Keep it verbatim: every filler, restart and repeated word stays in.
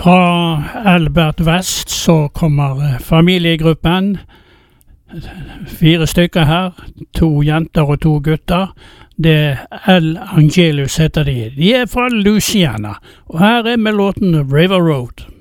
Fra Albert West så kommer familiegruppen, fire stykker her, to jenter og to gutter. Det er El Angelus heter de. De er fra Louisiana, og her er med låten River Road.